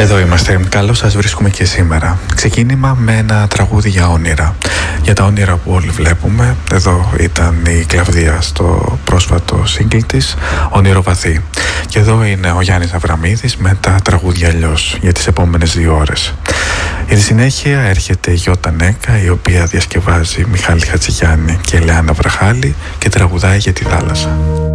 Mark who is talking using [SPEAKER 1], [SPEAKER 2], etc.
[SPEAKER 1] Εδώ είμαστε. Καλώς σας βρίσκουμε και σήμερα. Ξεκίνημα με ένα τραγούδι για όνειρα. Για τα όνειρα που όλοι βλέπουμε. Εδώ ήταν η Κλαβδία στο πρόσφατο σύγκλι της, Όνειρο Βαθύ. Και εδώ είναι ο Γιάννης Αβραμίδης με τα τραγούδια αλλιώς για τις επόμενες 2 ώρες. Για τη συνέχεια έρχεται η Γιώτα Νέκα, η οποία διασκευάζει Μιχάλη Χατζηγιάννη και Ελεάνα Βραχάλη και τραγουδάει για τη θάλασσα.